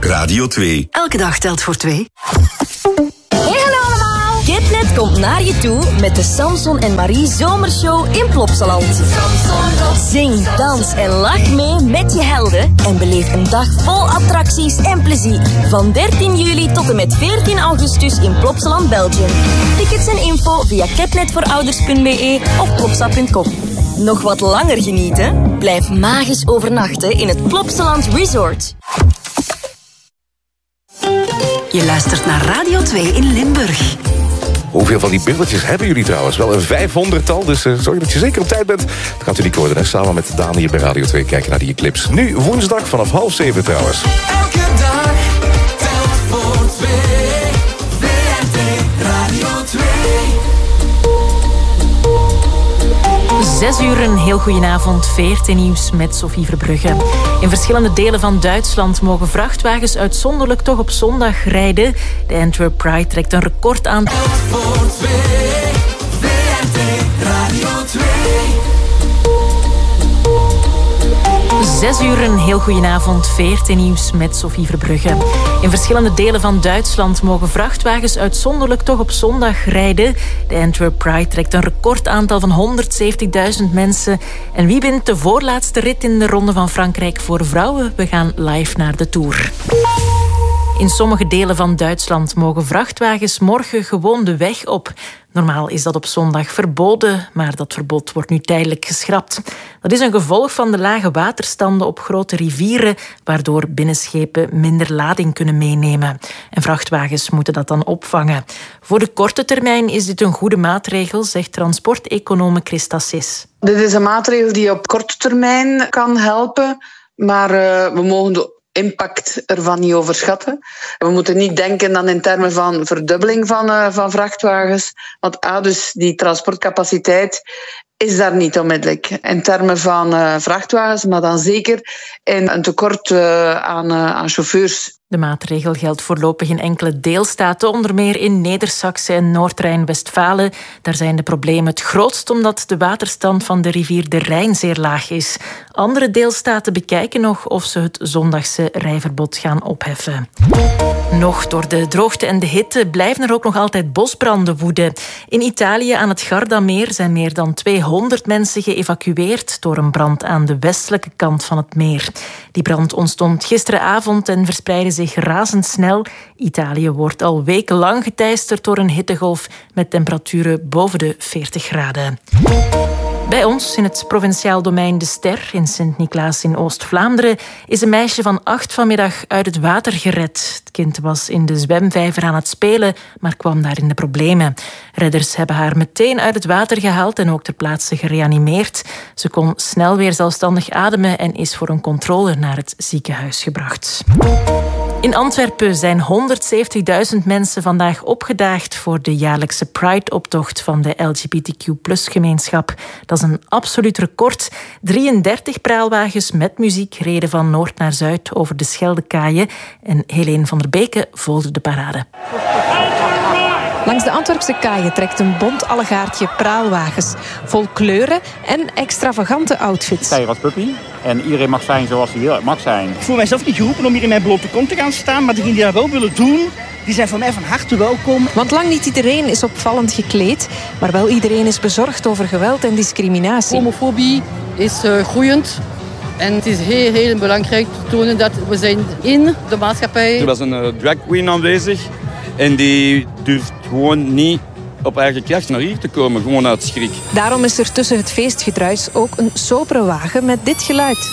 Radio 2. Elke dag telt voor 2. Hey, hallo allemaal! Kipnet komt naar je toe met de Samson en Marie Zomershow in Plopsaland. Zing, dans en lach mee met je helden en beleef een dag vol attracties en plezier. Van 13 juli tot en met 14 augustus in Plopsaland, Belgium. Tickets en info via kipnetvoorouders.be of plopsa.com. Nog wat langer genieten? Blijf magisch overnachten in het Plopsaland Resort. Je luistert naar Radio 2 in Limburg. Hoeveel van die billetjes hebben jullie trouwens? Wel een 500-tal, dus zorg dat je zeker op tijd bent. Dan gaat u die worden, hè? Samen met Daan hier bij Radio 2 kijken naar die clips. Nu woensdag vanaf 6:30 trouwens. Elke dag telt voor 2. VRT Radio 2. 6 uur, een heel goedenavond. VRT Nieuws met Sophie Verbrugge. In verschillende delen van Duitsland mogen vrachtwagens uitzonderlijk toch op zondag rijden. De Antwerp Pride trekt een record aan. Voor 2. VRT Radio 2. 6 uur, een heel goedenavond. VRT Nieuws met Sophie Verbrugge. In verschillende delen van Duitsland mogen vrachtwagens uitzonderlijk toch op zondag rijden. De Antwerp Pride trekt een recordaantal van 170.000 mensen. En wie wint de voorlaatste rit in de Ronde van Frankrijk voor vrouwen? We gaan live naar de Tour. In sommige delen van Duitsland mogen vrachtwagens morgen gewoon de weg op. Normaal is dat op zondag verboden, maar dat verbod wordt nu tijdelijk geschrapt. Dat is een gevolg van de lage waterstanden op grote rivieren, waardoor binnenschepen minder lading kunnen meenemen. En vrachtwagens moeten dat dan opvangen. Voor de korte termijn is dit een goede maatregel, zegt transporteconome Christa Sis. Dit is een maatregel die op korte termijn kan helpen, maar we mogen de impact ervan niet overschatten. We moeten niet denken dan in termen van verdubbeling van vrachtwagens, want dus die transportcapaciteit is daar niet onmiddellijk. In termen van vrachtwagens, maar dan zeker in een tekort aan chauffeurs. De maatregel geldt voorlopig in enkele deelstaten, onder meer in Neder-Saxe en Noord-Rijn-Westfalen. Daar zijn de problemen het grootst omdat de waterstand van de rivier de Rijn zeer laag is. Andere deelstaten bekijken nog of ze het zondagse rijverbod gaan opheffen. Nog door de droogte en de hitte blijven er ook nog altijd bosbranden woeden. In Italië aan het Gardameer zijn meer dan 200 mensen geëvacueerd door een brand aan de westelijke kant van het meer. Die brand ontstond gisteravond en verspreidde zich razendsnel. Italië wordt al wekenlang geteisterd door een hittegolf met temperaturen boven de 40 graden. Bij ons, in het provinciaal domein De Ster, in Sint-Niklaas in Oost-Vlaanderen, is een meisje van 8 vanmiddag uit het water gered. Het kind was in de zwemvijver aan het spelen, maar kwam daar in de problemen. Redders hebben haar meteen uit het water gehaald en ook ter plaatse gereanimeerd. Ze kon snel weer zelfstandig ademen en is voor een controle naar het ziekenhuis gebracht. In Antwerpen zijn 170.000 mensen vandaag opgedaagd voor de jaarlijkse Pride-optocht van de LGBTQ+-gemeenschap. Dat is een absoluut record. 33 praalwagens met muziek reden van noord naar zuid over de Scheldekaaien. En Helene van der Beke volgde de parade. Langs de Antwerpse kaaien trekt een bont allegaartje praalwagens. Vol kleuren en extravagante outfits. Sta hier als puppy en iedereen mag zijn zoals hij wil. Het mag zijn. Ik voel mijzelf niet geroepen om hier in mijn blote kont te gaan staan, maar degenen die dat wel willen doen, die zijn voor mij van harte welkom. Want lang niet iedereen is opvallend gekleed, maar wel iedereen is bezorgd over geweld en discriminatie. Homofobie is groeiend. En het is heel belangrijk te tonen dat we zijn in de maatschappij. Er was een drag queen aanwezig en die durft gewoon niet op eigen kracht naar hier te komen, gewoon uit schrik. Daarom is er tussen het feestgedruis ook een sobere wagen met dit geluid.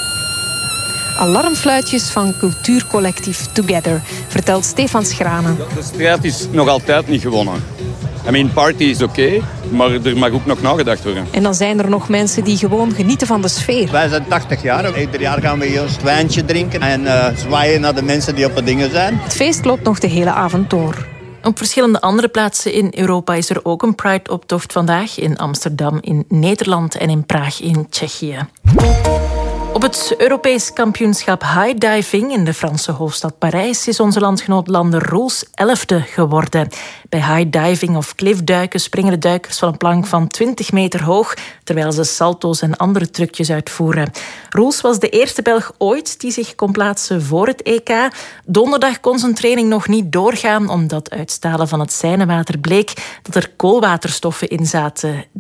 Alarmfluitjes van cultuurcollectief Together, vertelt Stefan Schranen. De strijd is nog altijd niet gewonnen. Party is oké, maar er mag ook nog nagedacht worden. En dan zijn er nog mensen die gewoon genieten van de sfeer. Wij zijn 80 jaar. Ieder jaar gaan we hier ons wijntje drinken en zwaaien naar de mensen die op het dingen zijn. Het feest loopt nog de hele avond door. Op verschillende andere plaatsen in Europa is er ook een Pride-optocht vandaag. In Amsterdam, in Nederland en in Praag in Tsjechië. Op het Europees kampioenschap high diving in de Franse hoofdstad Parijs is onze landgenoot Lander Roels 11e geworden. Bij high diving of cliffduiken springen de duikers van een plank van 20 meter hoog, terwijl ze salto's en andere trucjes uitvoeren. Roels was de eerste Belg ooit die zich kon plaatsen voor het EK. Donderdag kon zijn training nog niet doorgaan, omdat uit stalen van het Seinewater bleek dat er koolwaterstoffen in zaten